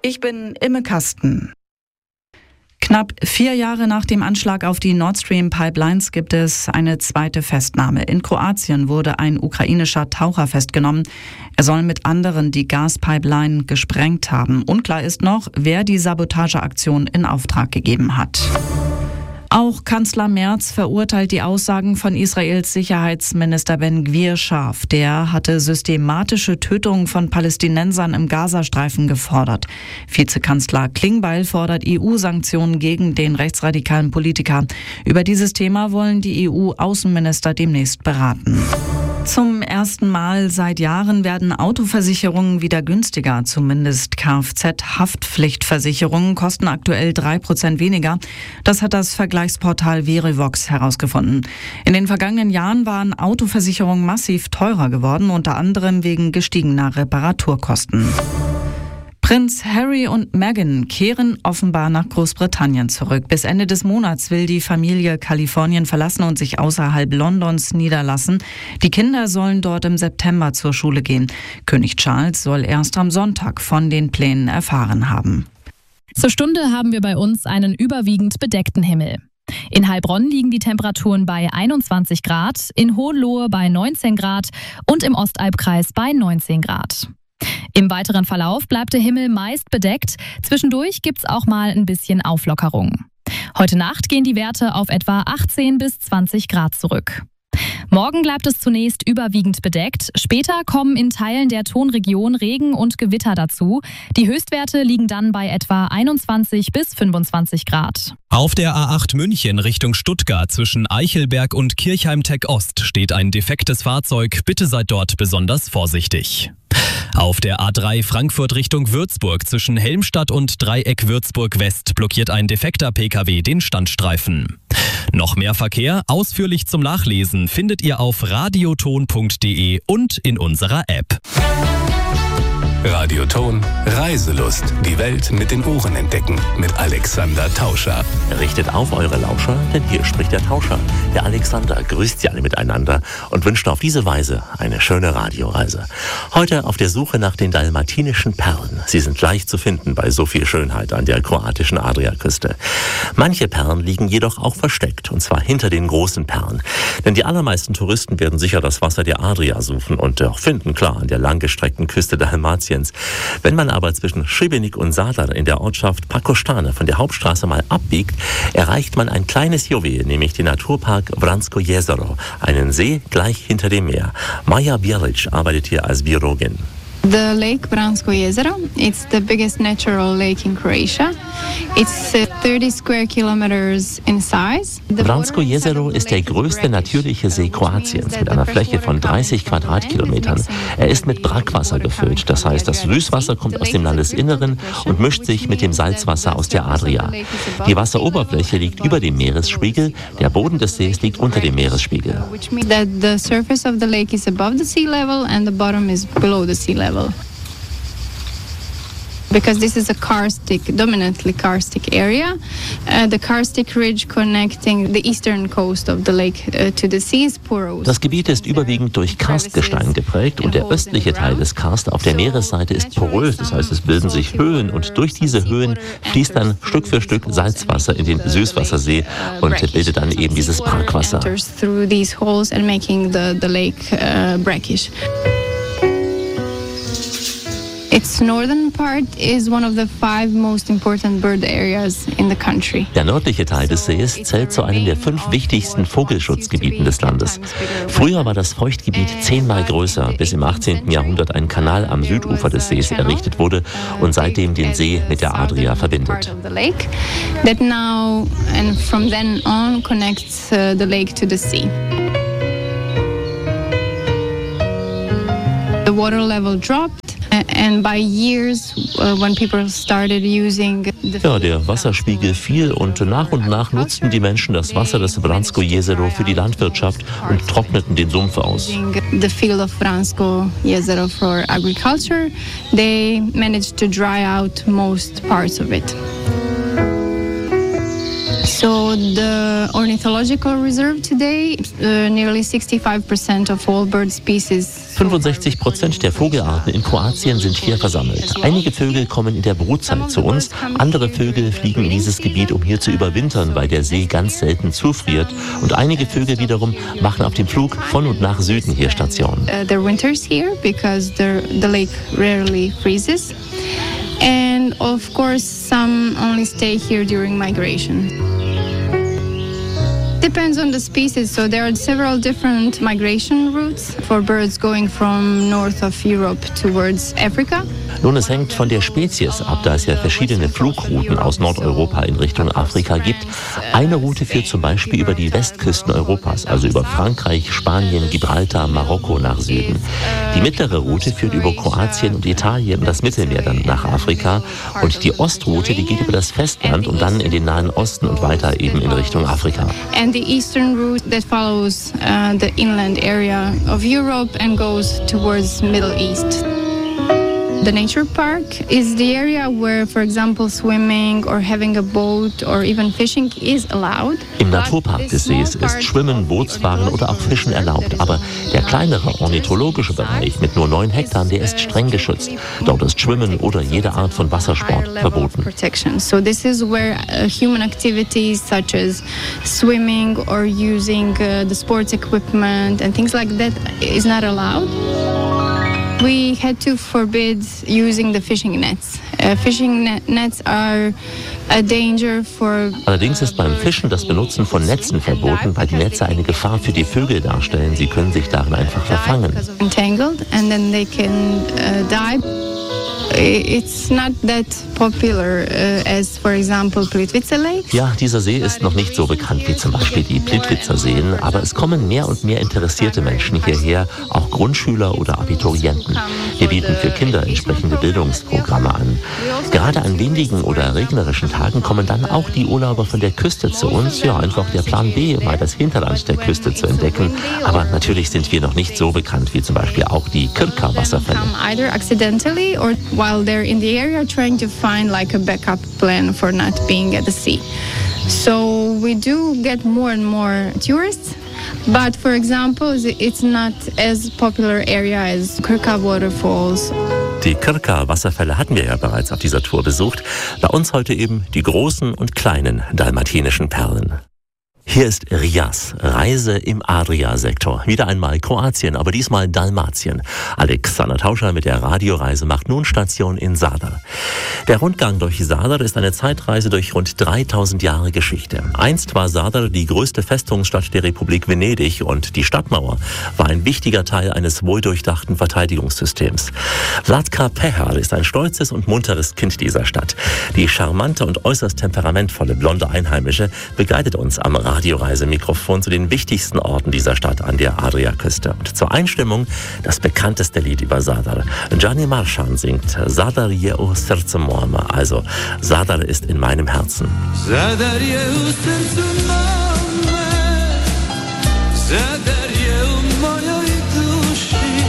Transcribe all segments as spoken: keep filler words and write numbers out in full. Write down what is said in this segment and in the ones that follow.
Ich bin Imme Kasten. Knapp vier Jahre nach dem Anschlag auf die Nord Stream Pipelines gibt es eine zweite Festnahme. In Kroatien wurde ein ukrainischer Taucher festgenommen. Er soll mit anderen die Gaspipeline gesprengt haben. Unklar ist noch, wer die Sabotageaktion in Auftrag gegeben hat. Auch Kanzler Merz verurteilt die Aussagen von Israels Sicherheitsminister Ben-Gvir scharf. Der hatte systematische Tötungen von Palästinensern im Gazastreifen gefordert. Vizekanzler Klingbeil fordert E U-Sanktionen gegen den rechtsradikalen Politiker. Über dieses Thema wollen die E U-Außenminister demnächst beraten. Zum ersten Mal seit Jahren werden Autoversicherungen wieder günstiger. Zumindest Kfz-Haftpflichtversicherungen kosten aktuell drei Prozent weniger. Das hat das Vergleichsportal Verivox herausgefunden. In den vergangenen Jahren waren Autoversicherungen massiv teurer geworden, unter anderem wegen gestiegener Reparaturkosten. Prinz Harry und Meghan kehren offenbar nach Großbritannien zurück. Bis Ende des Monats will die Familie Kalifornien verlassen und sich außerhalb Londons niederlassen. Die Kinder sollen dort im September zur Schule gehen. König Charles soll erst am Sonntag von den Plänen erfahren haben. Zur Stunde haben wir bei uns einen überwiegend bedeckten Himmel. In Heilbronn liegen die Temperaturen bei einundzwanzig Grad, in Hohenlohe bei neunzehn Grad und im Ostalbkreis bei neunzehn Grad. Im weiteren Verlauf bleibt der Himmel meist bedeckt. Zwischendurch gibt's auch mal ein bisschen Auflockerung. Heute Nacht gehen die Werte auf etwa achtzehn bis zwanzig Grad zurück. Morgen bleibt es zunächst überwiegend bedeckt. Später kommen in Teilen der Tonregion Regen und Gewitter dazu. Die Höchstwerte liegen dann bei etwa einundzwanzig bis fünfundzwanzig Grad. Auf der A acht München Richtung Stuttgart zwischen Eichelberg und Kirchheim-Tech Ost steht ein defektes Fahrzeug. Bitte seid dort besonders vorsichtig. Auf der A drei Frankfurt Richtung Würzburg zwischen Helmstadt und Dreieck Würzburg West blockiert ein defekter Pkw den Standstreifen. Noch mehr Verkehr, ausführlich zum Nachlesen, findet ihr auf radioton punkt de und in unserer App. Radioton Reiselust. Die Welt mit den Ohren entdecken. Mit Alexander Tauscher. Richtet auf eure Lauscher, denn hier spricht der Tauscher. Der Alexander grüßt sie alle miteinander und wünscht auf diese Weise eine schöne Radioreise. Heute auf der Suche nach den dalmatinischen Perlen. Sie sind leicht zu finden bei so viel Schönheit an der kroatischen Adriaküste. Manche Perlen liegen jedoch auch versteckt, und zwar hinter den großen Perlen. Denn die allermeisten Touristen werden sicher das Wasser der Adria suchen und auch finden, klar, an der langgestreckten Küste Dalmatiens. Wenn man aber zwischen Šibenik und Zadar in der Ortschaft Pakostane von der Hauptstraße mal abbiegt, erreicht man ein kleines Juwel, nämlich den Naturpark Vransko Jezero, einen See gleich hinter dem Meer. Maja Bjelic arbeitet hier als Biologin. The Lake Vransko Jezero, it's the biggest natural lake in Croatia. It's uh, thirty square kilometers in size. Vransko Jezero ist der größte natürliche See Kroatiens mit einer Fläche von dreißig Quadratkilometern. Er ist mit Brackwasser gefüllt, das heißt, das Süßwasser kommt aus dem Landesinneren und mischt sich mit dem Salzwasser aus der Adria. Die Wasseroberfläche liegt über dem Meeresspiegel, der Boden des Sees liegt unter dem Meeresspiegel. Which means that the surface of the lake is above the sea level and the bottom is below the sea level. Because this is a karstic, dominantly karstic area, uh, the karstic ridge connecting the eastern coast of the lake uh, to the sea is porous. Das Gebiet ist überwiegend durch Karstgestein geprägt und der östliche Teil des Karst auf der Meeresseite ist porös, das heißt, es bilden sich Höhen und durch diese Höhen fließt dann Stück für Stück Salzwasser in den Süßwassersee und bildet dann eben dieses Brackwasser. Through these holes and making the the lake uh, brackish. Its northern part is one of the five most important bird areas in the country. Der nördliche Teil des Sees zählt zu einem der fünf wichtigsten Vogelschutzgebieten des Landes. Früher war das Feuchtgebiet zehnmal größer, bis im achtzehnten Jahrhundert ein Kanal am Südufer des Sees errichtet wurde und seitdem den See mit der Adria verbindet. That now and from then on connects uh, the lake to the sea. The water level dropped. And by years, uh, when people started using the ja, der Wasserspiegel fiel und nach und nach nutzten die Menschen das Wasser des Vransko Jezero für die Landwirtschaft und trockneten den Sumpf aus. The field of Vransko Jezero for agriculture, they managed to dry out most parts of it. So the ornithological reserve today, uh, nearly sixty-five percent of all bird species fünfundsechzig Prozent der Vogelarten in Kroatien sind hier versammelt. Einige Vögel kommen in der Brutzeit zu uns, andere Vögel fliegen in dieses Gebiet, um hier zu überwintern, weil der See ganz selten zufriert. Und einige Vögel wiederum machen auf dem Flug von und nach Süden hier Station. Uh, the winters here because the, the lake rarely freezes. And of course some only stay here during migration. Depends on the species, so there are several different migration routes for birds going from north of Europe towards Africa. Nun, es hängt von der Spezies ab, da es ja verschiedene Flugrouten aus Nordeuropa in Richtung Afrika gibt. Eine Route führt zum Beispiel über die Westküsten Europas, also über Frankreich, Spanien, Gibraltar, Marokko nach Süden. Die mittlere Route führt über Kroatien und Italien und das Mittelmeer dann nach Afrika. Und die Ostroute, die geht über das Festland und dann in den Nahen Osten und weiter eben in Richtung Afrika. And the eastern route that follows uh, the inland area of Europe and goes towards Middle East. The nature park is the area where, for example, swimming or having a boat or even fishing is allowed. Im Naturpark des Sees ist Schwimmen, Bootsfahren oder auch Fischen erlaubt. Aber der kleinere ornithologische Bereich mit nur neun Hektar, der ist streng geschützt. Dort ist Schwimmen oder jede Art von Wassersport verboten. So this is where uh, human activities such as swimming or using uh, the sports equipment and things like that is not allowed. We had to forbid using the fishing nets. Uh, fishing net nets are a danger for. Allerdings ist beim Fischen das Benutzen von Netzen verboten, weil die Netze eine Gefahr für die Vögel darstellen. Sie können sich darin einfach verfangen. Entangled and then they can uh, die. It's not that popular uh, as, for example, Plitvice Lake. Ja, dieser See ist noch nicht so bekannt wie zum Beispiel die Plitvicer Seen, aber es kommen mehr und mehr interessierte Menschen hierher, auch Grundschüler oder Abiturienten. Wir bieten für Kinder entsprechende Bildungsprogramme an. Gerade an windigen oder regnerischen Tagen kommen dann auch die Urlauber von der Küste zu uns. Ja, einfach der Plan B, mal das Hinterland der Küste zu entdecken. Aber natürlich sind wir noch nicht so bekannt wie zum Beispiel auch die Krka-Wasserfälle. Either accidentally or while they're in the area trying to find like a backup plan for not being at the sea. So we do get more and more tourists, but for example, it's not as popular area as Krka waterfalls. Die Krka-Wasserfälle hatten wir ja bereits auf dieser Tour besucht. Bei uns heute eben die großen und kleinen dalmatinischen Perlen. Hier ist Rias, Reise im Adria-Sektor. Wieder einmal Kroatien, aber diesmal Dalmatien. Alexander Tauscher mit der Radioreise macht nun Station in Zadar. Der Rundgang durch Zadar ist eine Zeitreise durch rund dreitausend Jahre Geschichte. Einst war Zadar die größte Festungsstadt der Republik Venedig und die Stadtmauer war ein wichtiger Teil eines wohldurchdachten Verteidigungssystems. Vlatka Pehar ist ein stolzes und munteres Kind dieser Stadt. Die charmante und äußerst temperamentvolle blonde Einheimische begleitet uns am Radioreisemikrofon zu den wichtigsten Orten dieser Stadt an der Adriaküste. Und zur Einstimmung das bekannteste Lied über Zadar. Gianni Marschan singt Zadar je u srcu mome, also Zadar ist in meinem Herzen. Zadar je u srcu mome, Zadar je u mojoj duši.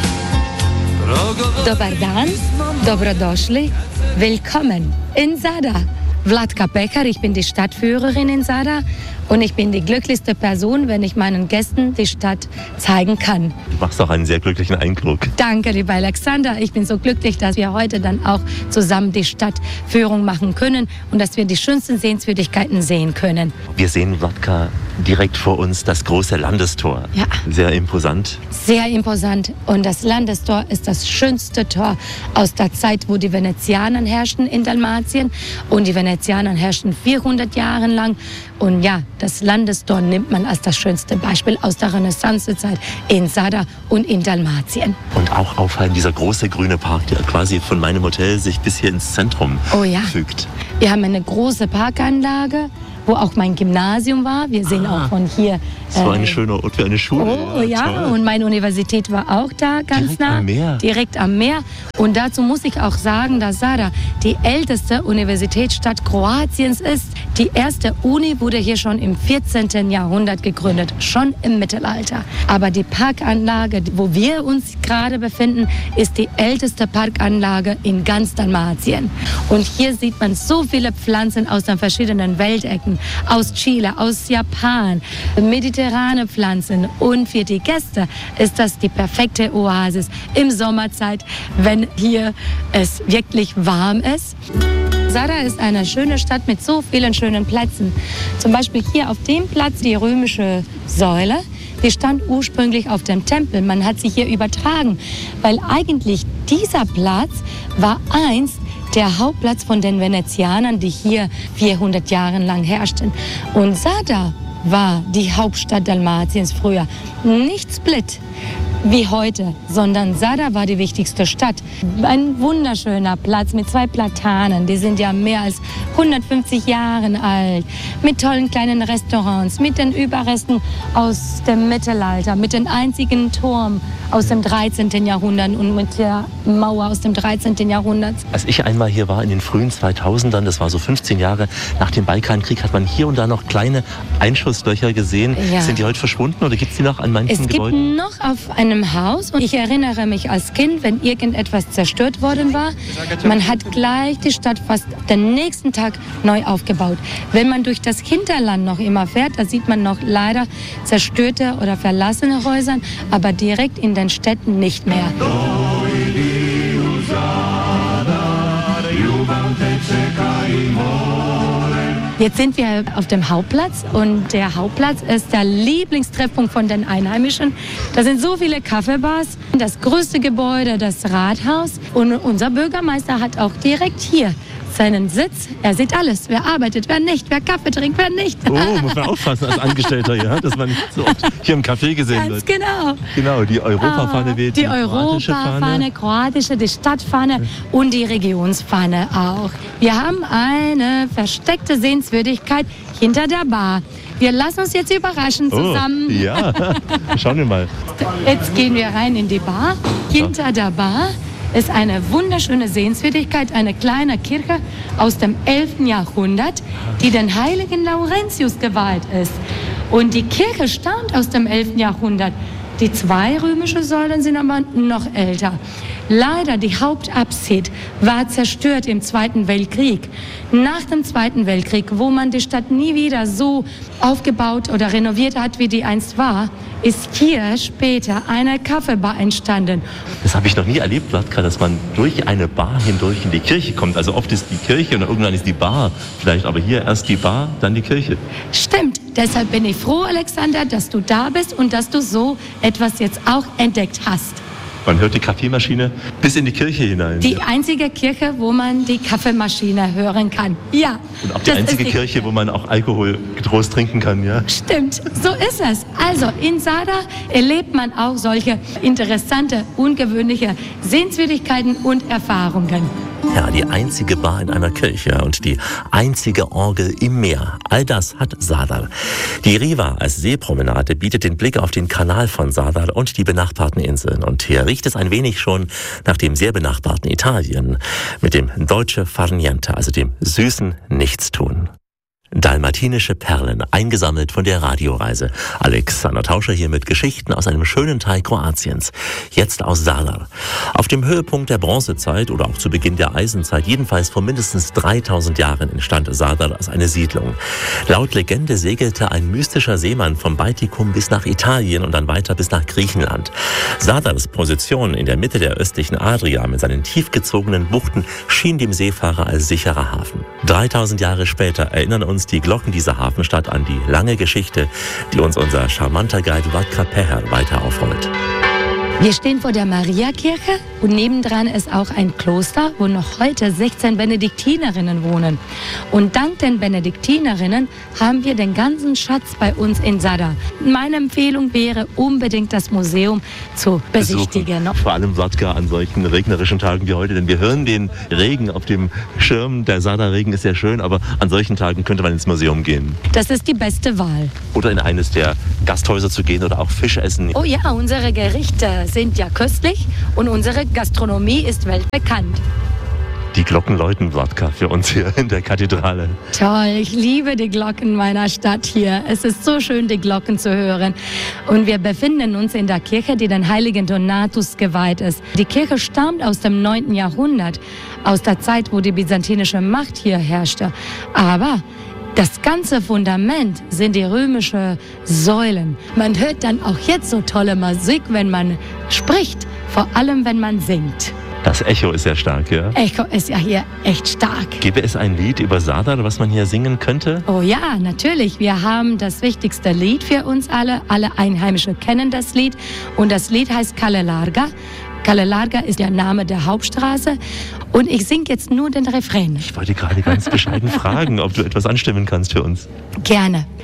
Dobar dan, dobrodošli, willkommen in Zadar. Vlatka Pehar, ich bin die Stadtführerin in Zadar und ich bin die glücklichste Person, wenn ich meinen Gästen die Stadt zeigen kann. Du machst auch einen sehr glücklichen Eindruck. Danke, lieber Alexander. Ich bin so glücklich, dass wir heute dann auch zusammen die Stadtführung machen können und dass wir die schönsten Sehenswürdigkeiten sehen können. Wir sehen, Vlatka, direkt vor uns das große Landestor. Ja. Sehr imposant. Sehr imposant. Und das Landestor ist das schönste Tor aus der Zeit, wo die Venezianer herrschten in Dalmatien. Und die Venezianer herrschten vierhundert Jahre lang. Und ja, das Landestor nimmt man als das schönste Beispiel aus der Renaissancezeit in Zadar und in Dalmatien. Und auch auffallend dieser große grüne Park, der quasi von meinem Hotel sich bis hier ins Zentrum oh ja. fügt. Wir haben eine große Parkanlage, wo auch mein Gymnasium war. Wir sehen ah, auch von hier. So äh, eine schöne Ort wie eine Schule. Oh ja, ja. Und meine Universität war auch da, ganz direkt nah. Am Meer. Direkt am Meer. Und dazu muss ich auch sagen, dass Zadar die älteste Universitätsstadt Kroatiens ist. Die erste Uni wurde hier schon im vierzehnten Jahrhundert gegründet, schon im Mittelalter. Aber die Parkanlage, wo wir uns gerade befinden, ist die älteste Parkanlage in ganz Dalmatien. Und hier sieht man so viele Pflanzen aus den verschiedenen Weltecken, aus Chile, aus Japan, mediterrane Pflanzen. Und für die Gäste ist das die perfekte Oasis im Sommerzeit, wenn hier es wirklich warm ist. Zadar ist eine schöne Stadt mit so vielen schönen Plätzen. Zum Beispiel hier auf dem Platz die römische Säule. Die stand ursprünglich auf dem Tempel. Man hat sie hier übertragen, weil eigentlich dieser Platz war einst der Hauptplatz von den Venezianern, die hier vierhundert Jahre lang herrschten. Und Zadar war die Hauptstadt Dalmatiens früher. Nicht Split wie heute, sondern Zadar war die wichtigste Stadt. Ein wunderschöner Platz mit zwei Platanen, die sind ja mehr als hundertfünfzig Jahre alt, mit tollen kleinen Restaurants, mit den Überresten aus dem Mittelalter, mit dem einzigen Turm aus dem dreizehnten Jahrhundert und mit der Mauer aus dem dreizehnten Jahrhundert. Als ich einmal hier war in den frühen zweitausendern, das war so fünfzehn Jahre nach dem Balkankrieg, hat man hier und da noch kleine Einschusslöcher gesehen. Ja. Sind die heute verschwunden oder gibt es die noch an manchen es Gebäuden? Es gibt noch auf einem Haus, und ich erinnere mich als Kind, wenn irgendetwas zerstört worden war, man hat gleich die Stadt fast den nächsten Tag neu aufgebaut. Wenn man durch das Hinterland noch immer fährt, da sieht man noch leider zerstörte oder verlassene Häuser, aber direkt in den Städten nicht mehr. Jetzt sind wir auf dem Hauptplatz und der Hauptplatz ist der Lieblingstreffpunkt von den Einheimischen. Da sind so viele Kaffeebars, das größte Gebäude, das Rathaus, und unser Bürgermeister hat auch direkt hier seinen Sitz. Er sieht alles, wer arbeitet, wer nicht, wer Kaffee trinkt, wer nicht. Oh, muss man aufpassen als Angestellter, ja, dass man nicht so oft hier im Café gesehen Ganz wird. genau. Genau, die Europafahne weht, die, die kroatische Europafahne, Fahne. kroatische, die Stadtfahne und die Regionsfahne auch. Wir haben eine versteckte Sehenswürdigkeit hinter der Bar. Wir lassen uns jetzt überraschen zusammen. Oh, ja, schauen wir mal. Jetzt gehen wir rein in die Bar. Hinter der Bar ist eine wunderschöne Sehenswürdigkeit, eine kleine Kirche aus dem elften Jahrhundert, die den heiligen Laurentius geweiht ist. Und die Kirche stammt aus dem elften Jahrhundert. Die zwei römischen Säulen sind aber noch älter. Leider, die Hauptabsid war zerstört im Zweiten Weltkrieg. Nach dem Zweiten Weltkrieg, wo man die Stadt nie wieder so aufgebaut oder renoviert hat, wie die einst war, ist hier später eine Kaffeebar entstanden. Das habe ich noch nie erlebt, Latka, dass man durch eine Bar hindurch in die Kirche kommt. Also oft ist die Kirche und irgendwann ist die Bar vielleicht, aber hier erst die Bar, dann die Kirche. Stimmt, deshalb bin ich froh, Alexander, dass du da bist und dass du so etwas jetzt auch entdeckt hast. Man hört die Kaffeemaschine bis in die Kirche hinein. Die ja. einzige Kirche, wo man die Kaffeemaschine hören kann. Ja. Und auch die einzige die Kirche, wo man auch Alkohol getrost trinken kann, ja? Stimmt, so ist es. Also in Zadar erlebt man auch solche interessante, ungewöhnliche Sehenswürdigkeiten und Erfahrungen. Ja, die einzige Bar in einer Kirche und die einzige Orgel im Meer. All das hat Zadar. Die Riva als Seepromenade bietet den Blick auf den Kanal von Zadar und die benachbarten Inseln. Und hier riecht es ein wenig schon nach dem sehr benachbarten Italien mit dem Dolce Far Niente, also dem süßen Nichtstun. Dalmatinische Perlen, eingesammelt von der Radioreise. Alexander Tauscher hier mit Geschichten aus einem schönen Teil Kroatiens. Jetzt aus Zadar. Auf dem Höhepunkt der Bronzezeit oder auch zu Beginn der Eisenzeit, jedenfalls vor mindestens dreitausend Jahren, entstand Zadar als eine Siedlung. Laut Legende segelte ein mystischer Seemann vom Baltikum bis nach Italien und dann weiter bis nach Griechenland. Zadars Position in der Mitte der östlichen Adria mit seinen tiefgezogenen Buchten schien dem Seefahrer als sicherer Hafen. dreitausend Jahre später erinnern uns die Glocken dieser Hafenstadt an die lange Geschichte, die uns unser charmanter Guide Latka Peher weiter aufrollt. Wir stehen vor der Mariakirche und nebendran ist auch ein Kloster, wo noch heute sechzehn Benediktinerinnen wohnen. Und dank den Benediktinerinnen haben wir den ganzen Schatz bei uns in Zadar. Meine Empfehlung wäre unbedingt das Museum zu besichtigen. Besuchen. Vor allem Latka an solchen regnerischen Tagen wie heute, denn wir hören den Regen auf dem Schirm. Der Zadar-Regen ist sehr schön, aber an solchen Tagen könnte man ins Museum gehen. Das ist die beste Wahl. Oder in eines der Gasthäuser zu gehen oder auch Fisch essen. Oh ja, unsere Gerichte sind ja köstlich und unsere Gastronomie ist weltbekannt. die Glockenläuten-Wodka für uns hier in der Kathedrale. Toll, ich liebe die Glocken meiner Stadt hier. Es ist so schön, die Glocken zu hören. Und wir befinden uns in der Kirche, die den heiligen Donatus geweiht ist. Die Kirche stammt aus dem neunten Jahrhundert, aus der Zeit, wo die byzantinische Macht hier herrschte. Aber das ganze Fundament sind die römischen Säulen. Man hört dann auch jetzt so tolle Musik, wenn man spricht, vor allem wenn man singt. Das Echo ist sehr stark, ja? Echo ist ja hier echt stark. Gäbe es ein Lied über Zadar, was man hier singen könnte? Oh ja, natürlich. Wir haben das wichtigste Lied für uns alle. Alle Einheimischen kennen das Lied. Und das Lied heißt Kale Larga. Kale Larga ist der Name der Hauptstraße. Und ich singe jetzt nur den Refrain. Ich wollte gerade ganz bescheiden fragen, ob du etwas anstimmen kannst für uns. Gerne.